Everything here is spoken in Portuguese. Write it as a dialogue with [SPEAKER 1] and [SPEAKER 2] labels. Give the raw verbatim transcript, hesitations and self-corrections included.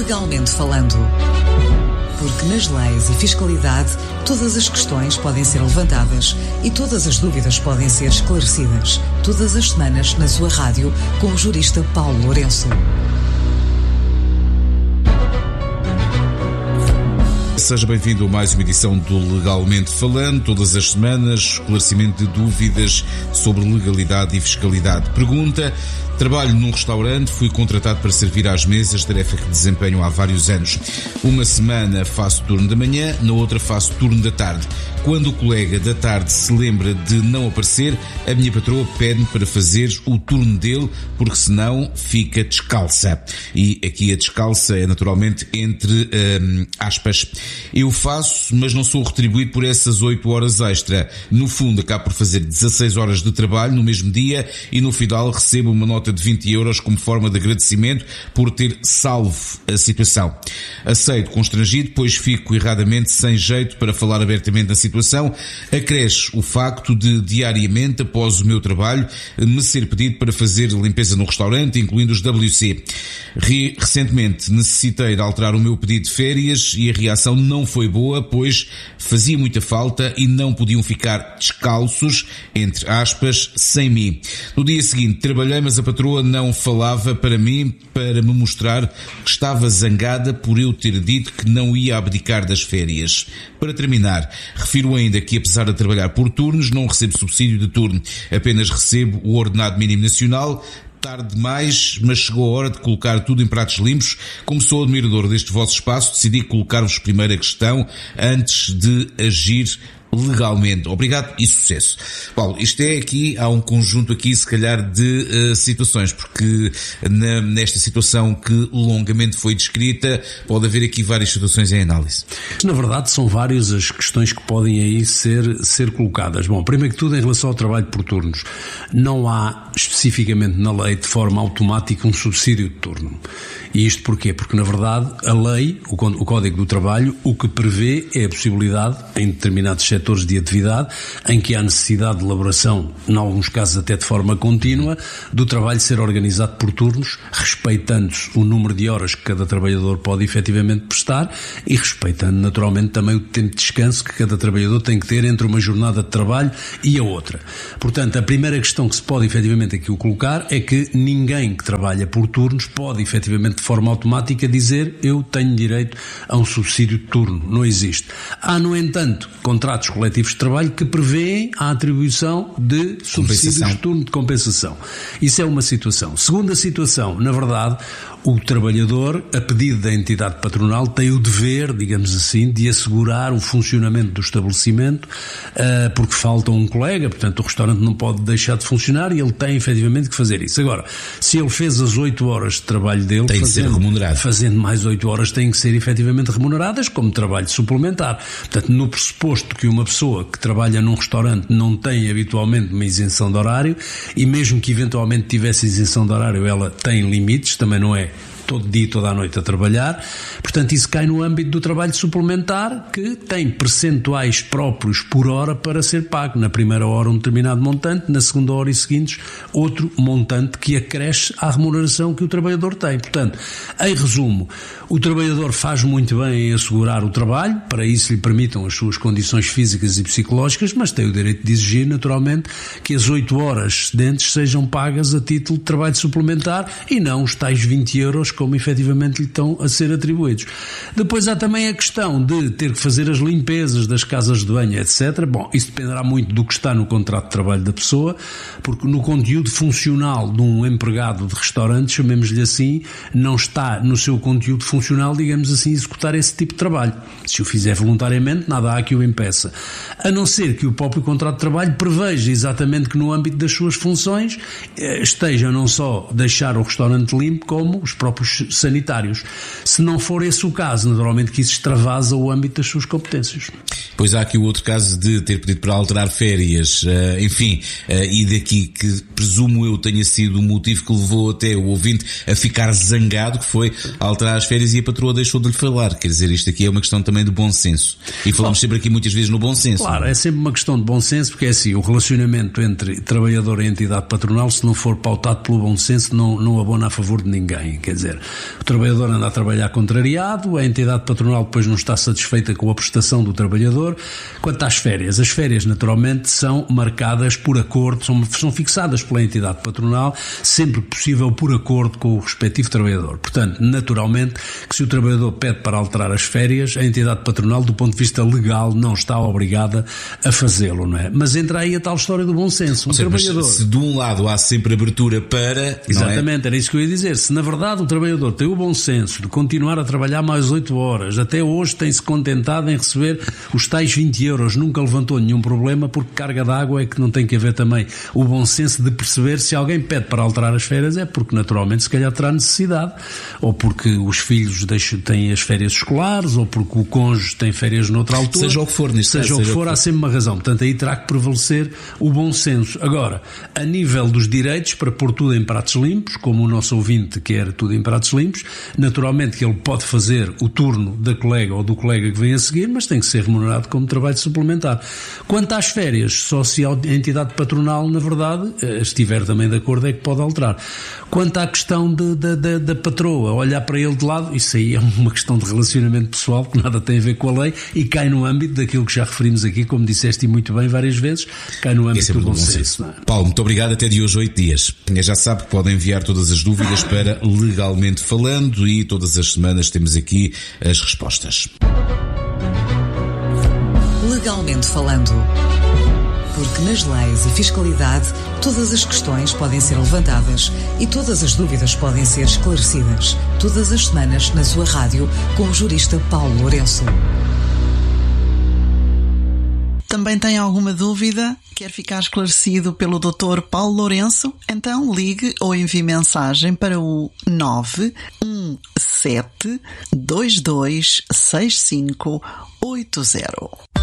[SPEAKER 1] Legalmente falando. Porque nas leis e fiscalidade, todas as questões podem ser levantadas e todas as dúvidas podem ser esclarecidas. Todas as semanas na sua rádio com o jurista Paulo Lourenço.
[SPEAKER 2] Seja bem-vindo a mais uma edição do Legalmente Falando. Todas as semanas, esclarecimento de dúvidas sobre legalidade e fiscalidade. Pergunta: trabalho num restaurante, fui contratado para servir às mesas, tarefa que desempenho há vários anos. Uma semana faço turno da manhã, na outra faço turno da tarde. Quando o colega da tarde se lembra de não aparecer, a minha patroa pede-me para fazer o turno dele, porque senão fica descalça. E aqui a descalça é naturalmente entre hum, aspas. Eu faço, mas não sou retribuído por essas oito horas extra. No fundo, acabo por fazer dezasseis horas de trabalho no mesmo dia e no final recebo uma nota de vinte euros como forma de agradecimento por ter salvo a situação. Aceito constrangido, pois fico erradamente sem jeito para falar abertamente da situação. Acresce o facto de diariamente, após o meu trabalho, me ser pedido para fazer limpeza no restaurante, incluindo os W C. Recentemente necessitei de alterar o meu pedido de férias e a reação não foi boa, pois fazia muita falta e não podiam ficar descalços, entre aspas, sem mim. No dia seguinte trabalhei, mas a patroa não falava para mim para me mostrar que estava zangada por eu ter dito que não ia abdicar das férias. Para terminar, refiro ainda que, apesar de trabalhar por turnos, não recebo subsídio de turno, apenas recebo o ordenado mínimo nacional. Tarde demais, mas chegou a hora de colocar tudo em pratos limpos. Como sou admirador deste vosso espaço, decidi colocar-vos primeiro a questão antes de agir legalmente. Obrigado e sucesso. Paulo, isto é aqui, há um conjunto aqui se calhar de uh, situações, porque na, nesta situação que longamente foi descrita, pode haver aqui várias situações em análise.
[SPEAKER 3] Na verdade são várias as questões que podem aí ser, ser colocadas. Bom, primeiro que tudo, em relação ao trabalho por turnos, não há especificamente na lei de forma automática um subsídio de turno. E isto porquê? Porque na verdade a lei, o, o Código do Trabalho, o que prevê é a possibilidade, em determinados setores de atividade, em que há necessidade de elaboração, em alguns casos até de forma contínua, do trabalho ser organizado por turnos, respeitando-se o número de horas que cada trabalhador pode efetivamente prestar e respeitando naturalmente também o tempo de descanso que cada trabalhador tem que ter entre uma jornada de trabalho e a outra. Portanto, a primeira questão que se pode efetivamente aqui o colocar é que ninguém que trabalha por turnos pode efetivamente de forma automática dizer eu tenho direito a um subsídio de turno. Não existe. Há, no entanto, contratos coletivos de trabalho que prevêem a atribuição de subsídios de turno de compensação. Isso é uma situação. Segunda situação, na verdade, o trabalhador, a pedido da entidade patronal, tem o dever, digamos assim, de assegurar o funcionamento do estabelecimento, porque falta um colega, portanto o restaurante não pode deixar de funcionar e ele tem efetivamente que fazer isso. Agora, se ele fez as oito horas de trabalho dele,
[SPEAKER 2] tem que ser remunerado.
[SPEAKER 3] Fazendo mais oito horas têm que ser efetivamente remuneradas como trabalho suplementar. Portanto, no pressuposto que uma pessoa que trabalha num restaurante não tem habitualmente uma isenção de horário, e mesmo que eventualmente tivesse isenção de horário, ela tem limites, também não é todo dia e toda a noite a trabalhar, portanto isso cai no âmbito do trabalho suplementar, que tem percentuais próprios por hora para ser pago. Na primeira hora um determinado montante, na segunda hora e seguintes outro montante que acresce à remuneração que o trabalhador tem. Portanto, em resumo, o trabalhador faz muito bem em assegurar o trabalho, para isso lhe permitam as suas condições físicas e psicológicas, mas tem o direito de exigir naturalmente que as oito horas excedentes sejam pagas a título de trabalho suplementar e não os tais vinte euros como efetivamente lhe estão a ser atribuídos. Depois há também a questão de ter que fazer as limpezas das casas de banho, etcétera. Bom, isso dependerá muito do que está no contrato de trabalho da pessoa, porque no conteúdo funcional de um empregado de restaurante, chamemos-lhe assim, não está no seu conteúdo funcional, digamos assim, executar esse tipo de trabalho. Se o fizer voluntariamente, nada há que o impeça. A não ser que o próprio contrato de trabalho preveja exatamente que no âmbito das suas funções esteja não só deixar o restaurante limpo, como os próprios sanitários. Se não for esse o caso, naturalmente que isso extravasa o âmbito das suas competências.
[SPEAKER 2] Pois há aqui o outro caso de ter pedido para alterar férias, uh, enfim, uh, e daqui que presumo eu tenha sido o motivo que levou até o ouvinte a ficar zangado, que foi alterar as férias e a patroa deixou de lhe falar. Quer dizer, isto aqui é uma questão também de bom senso. E falamos sempre aqui muitas vezes no bom senso.
[SPEAKER 3] Claro, é sempre uma questão de bom senso, porque é assim, o relacionamento entre trabalhador e entidade patronal, se não for pautado pelo bom senso, não, não abona a favor de ninguém. Quer dizer, dizer, o trabalhador anda a trabalhar contrariado, a entidade patronal depois não está satisfeita com a prestação do trabalhador. Quanto às férias, as férias naturalmente são marcadas por acordo, são, são fixadas pela entidade patronal, sempre que possível por acordo com o respectivo trabalhador. Portanto, naturalmente que se o trabalhador pede para alterar as férias, a entidade patronal, do ponto de vista legal, não está obrigada a fazê-lo, não é? Mas entra aí a tal história do bom senso. Um
[SPEAKER 2] seja,
[SPEAKER 3] trabalhador...
[SPEAKER 2] Se de um lado há sempre abertura para...
[SPEAKER 3] Exatamente,
[SPEAKER 2] não é?
[SPEAKER 3] Era isso que eu ia dizer. Se na verdade o trabalhador tem o bom senso de continuar a trabalhar mais oito horas, até hoje tem-se contentado em receber os tais vinte euros, nunca levantou nenhum problema, porque carga d'água é que não tem que haver também o bom senso de perceber se alguém pede para alterar as férias, é porque naturalmente se calhar terá necessidade, ou porque os filhos deixam, têm as férias escolares, ou porque o cônjuge tem férias noutra altura.
[SPEAKER 2] Seja o que for, neste
[SPEAKER 3] seja
[SPEAKER 2] caso,
[SPEAKER 3] o que for, há sempre uma razão. Portanto, aí terá que prevalecer o bom senso. Agora, a nível dos direitos, para pôr tudo em pratos limpos, como o nosso ouvinte quer tudo em pratos limpos, naturalmente que ele pode fazer o turno da colega ou do colega que vem a seguir, mas tem que ser remunerado como trabalho suplementar. Quanto às férias, só se a entidade patronal, na verdade, estiver também de acordo, é que pode alterar. Quanto à questão de, de, de, da patroa, olhar para ele de lado, isso aí é uma questão de relacionamento pessoal que nada tem a ver com a lei e cai no âmbito daquilo que já referimos aqui, como disseste e muito bem várias vezes, cai no âmbito do bom senso. Não é?
[SPEAKER 2] Paulo, muito obrigado, até de hoje oito dias. Já sabe que podem enviar todas as dúvidas para Legalmente Falando e todas as semanas temos aqui as respostas.
[SPEAKER 1] Legalmente Falando. Porque nas leis e fiscalidade todas as questões podem ser levantadas e todas as dúvidas podem ser esclarecidas. Todas as semanas na sua rádio com o jurista Paulo Lourenço.
[SPEAKER 4] Também tem alguma dúvida? Quer ficar esclarecido pelo doutor Paulo Lourenço? Então ligue ou envie mensagem para o nove um sete dois dois seis cinco oito zero.